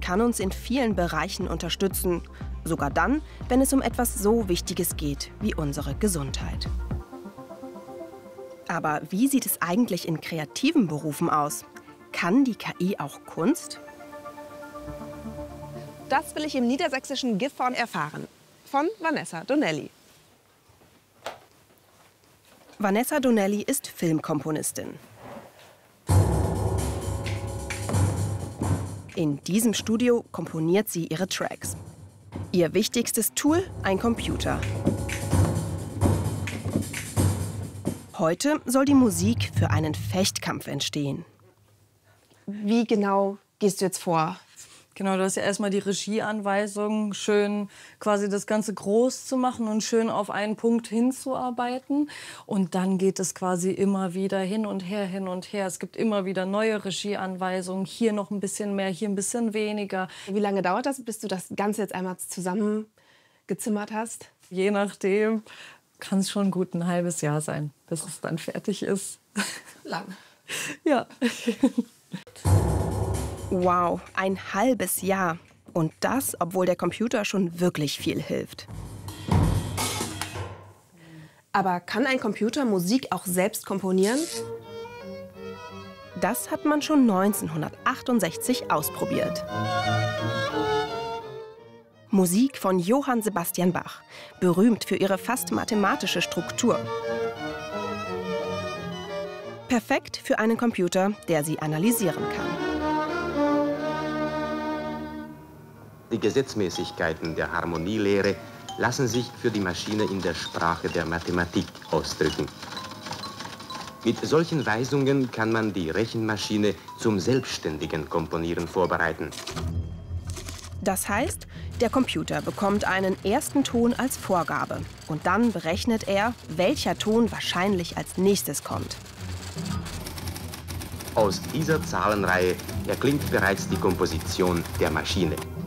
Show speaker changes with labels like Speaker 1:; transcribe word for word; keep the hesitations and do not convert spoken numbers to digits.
Speaker 1: kann uns in vielen Bereichen unterstützen. Sogar dann, wenn es um etwas so Wichtiges geht wie unsere Gesundheit. Aber wie sieht es eigentlich in kreativen Berufen aus? Kann die K I auch Kunst?
Speaker 2: Das will ich im niedersächsischen Gifhorn erfahren. Von Vanessa Donnelly.
Speaker 1: Vanessa Donnelly ist Filmkomponistin. In diesem Studio komponiert sie ihre Tracks. Ihr wichtigstes Tool, ein Computer. Heute soll die Musik für einen Fechtkampf entstehen.
Speaker 2: Wie genau gehst du jetzt vor?
Speaker 3: Genau, du hast ja erstmal die Regieanweisung, schön quasi das Ganze groß zu machen und schön auf einen Punkt hinzuarbeiten. Und dann geht es quasi immer wieder hin und her, hin und her. Es gibt immer wieder neue Regieanweisungen, hier noch ein bisschen mehr, hier ein bisschen weniger.
Speaker 2: Wie lange dauert das, bis du das Ganze jetzt einmal zusammengezimmert hast?
Speaker 3: Je nachdem kann es schon gut ein halbes Jahr sein, bis es dann fertig ist.
Speaker 2: Lang.
Speaker 3: Ja.
Speaker 1: Wow, ein halbes Jahr. Und das, obwohl der Computer schon wirklich viel hilft.
Speaker 2: Aber kann ein Computer Musik auch selbst komponieren?
Speaker 1: Das hat man schon neunzehnhundertachtundsechzig ausprobiert. Musik von Johann Sebastian Bach, berühmt für ihre fast mathematische Struktur. Perfekt für einen Computer, der sie analysieren kann.
Speaker 4: Die Gesetzmäßigkeiten der Harmonielehre lassen sich für die Maschine in der Sprache der Mathematik ausdrücken. Mit solchen Weisungen kann man die Rechenmaschine zum selbstständigen Komponieren vorbereiten.
Speaker 1: Das heißt, der Computer bekommt einen ersten Ton als Vorgabe und dann berechnet er, welcher Ton wahrscheinlich als nächstes kommt.
Speaker 4: Aus dieser Zahlenreihe erklingt bereits die Komposition der Maschine.